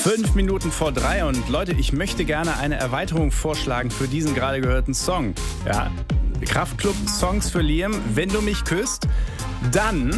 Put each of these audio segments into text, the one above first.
5 Minuten vor 3 und Leute, ich möchte gerne eine Erweiterung vorschlagen für diesen gerade gehörten Song. Ja, Kraftklub-Songs für Liam, wenn du mich küsst, dann,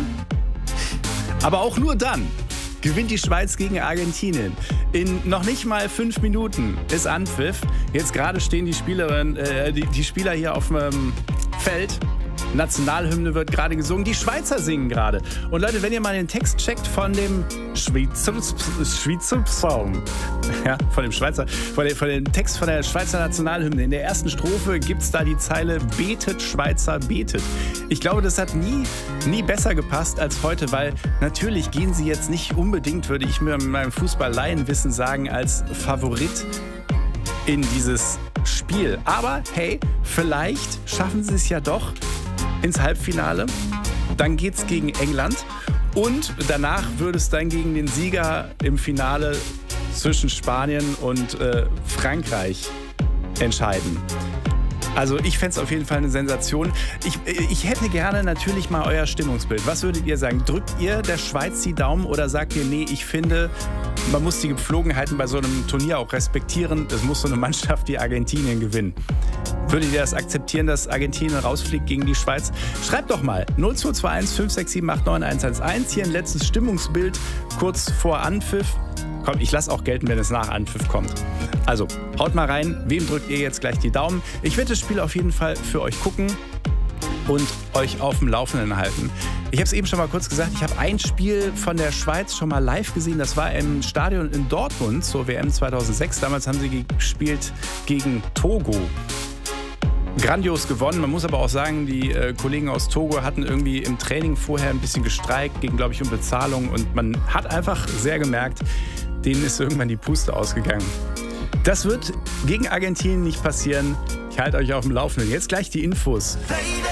aber auch nur dann, gewinnt die Schweiz gegen Argentinien. In noch nicht mal 5 Minuten ist Anpfiff. Jetzt gerade stehen die Spieler hier auf dem Feld. Nationalhymne wird gerade gesungen. Die Schweizer singen gerade. Und Leute, wenn ihr mal den Text checkt von dem Schweizer Song, ja, von dem Text von der Schweizer Nationalhymne. In der ersten Strophe gibt es da die Zeile "Betet, Schweizer, betet". Ich glaube, das hat nie besser gepasst als heute, weil natürlich gehen sie jetzt nicht unbedingt, würde ich mir mit meinem Fußball-Laienwissen sagen, als Favorit in dieses Spiel. Aber hey, vielleicht schaffen sie es ja doch ins Halbfinale. Dann geht's gegen England und danach würde es dann gegen den Sieger im Finale zwischen Spanien und Frankreich entscheiden. Also ich fände es auf jeden Fall eine Sensation. Ich hätte gerne natürlich mal euer Stimmungsbild. Was würdet ihr sagen? Drückt ihr der Schweiz die Daumen oder sagt ihr, nee, ich finde, man muss die Gepflogenheiten bei so einem Turnier auch respektieren. Es muss so eine Mannschaft wie Argentinien gewinnen. Würdet ihr das akzeptieren, dass Argentinien rausfliegt gegen die Schweiz? Schreibt doch mal 0221 567 89 111. Hier ein letztes Stimmungsbild kurz vor Anpfiff. Komm, ich lasse auch gelten, wenn es nach Anpfiff kommt. Also, haut mal rein. Wem drückt ihr jetzt gleich die Daumen? Ich werde das Spiel auf jeden Fall für euch gucken und euch auf dem Laufenden halten. Ich habe es eben schon mal kurz gesagt, ich habe ein Spiel von der Schweiz schon mal live gesehen. Das war im Stadion in Dortmund zur WM 2006. Damals haben sie gespielt gegen Togo. Grandios gewonnen. Man muss aber auch sagen, die Kollegen aus Togo hatten irgendwie im Training vorher ein bisschen gestreikt, ging, glaube ich, um Bezahlung. Und man hat einfach sehr gemerkt, denen ist irgendwann die Puste ausgegangen. Das wird gegen Argentinien nicht passieren. Ich halte euch auf dem Laufenden. Jetzt gleich die Infos.